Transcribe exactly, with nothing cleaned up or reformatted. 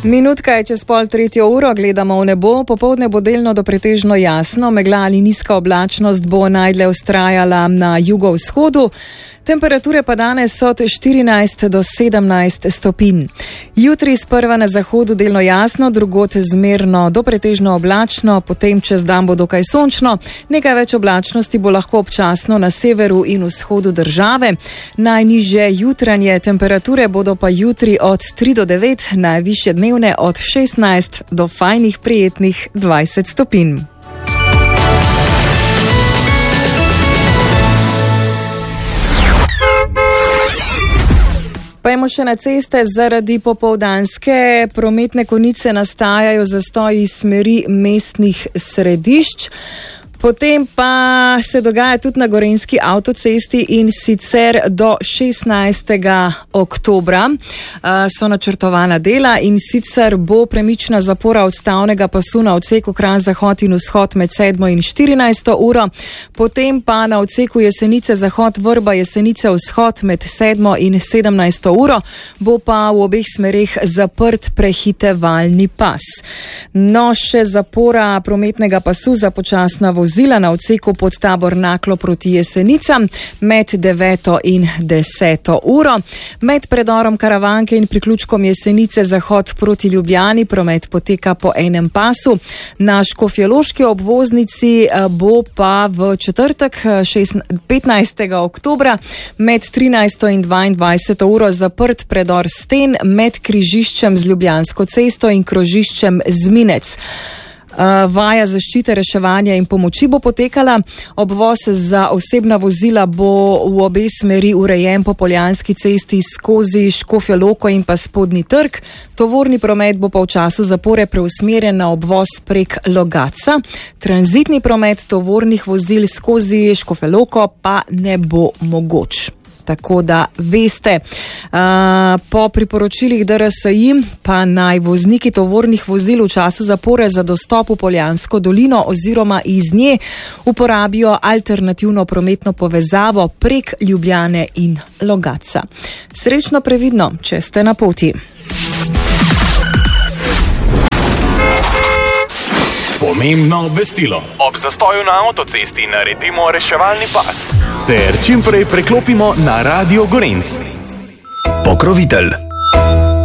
Minutka je čez pol tretjo uro, gledamo v nebo, popoldne bo delno do pretežno jasno, megla ali nizka oblačnost bo najdlje vztrajala na jugovzhodu. Temperature pa danes so od štirinajst do sedemnajst stopinj. Jutri sprva na zahodu delno jasno, drugod zmerno do pretežno oblačno, potem čez dan bo dokaj sončno, nekaj več oblačnosti bo lahko občasno na severu in vzhodu države. Najnižje jutranje temperature bodo pa jutri od tri do devet, najvišje dnevne od šestnajst do fajnih prijetnih dvajset stopinj. Pojmo še na ceste. Zaradi popoldanske prometne konice nastajajo zastoji smeri mestnih središč. Potem pa se dogaja tudi na Gorenjski avtocesti in sicer do šestnajstega oktobra uh, so načrtovana dela in sicer bo premična zapora odstavnega pasu na odseku Kranj-Zahod in Vzhod med sedmo in štirinajsto uro, potem pa na odseku Jesenice-Zahod, Vrba-Jesenice-Vzhod med sedmo in sedemnajsto uro bo pa v obeh smereh zaprt prehitevalni pas. No, še zapora prometnega pasu za počasna vozila Zila na odseku Podtabor Naklo proti Jesenicam med deveto in deseto uro. Med predorom Karavanke in priključkom Jesenice Zahod proti Ljubljani promet poteka po enem pasu. Na Škofjeloški obvoznici bo pa v četrtek petnajstega oktobra med trinajsto in dvaindvajseto uro zaprt predor Sten med križiščem z Ljubljansko cesto in krožiščem Zminec. Vaja zaščite, reševanja in pomoči bo potekala. Obvoz za osebna vozila bo v obe smeri urejen po Poljanski cesti skozi Škofjo Loko in pa Spodnji trg. Tovorni promet bo pa v času zapore preusmerjen na obvoz prek Logatca. Tranzitni promet tovornih vozil skozi Škofjo Loko pa ne bo mogoč. Tako da veste, uh, po priporočilih D R S I pa naj vozniki tovornih vozil v času zapore za dostop v Poljansko dolino oziroma iz nje uporabijo alternativno prometno povezavo prek Ljubljane in Logatca. Srečno previdno, če ste na poti. Pomembno obvestilo. Ob zastoju na avtocesti naredimo reševalni pas. Ter čim prej preklopimo na Radio Gorenc. Pokrovitelj.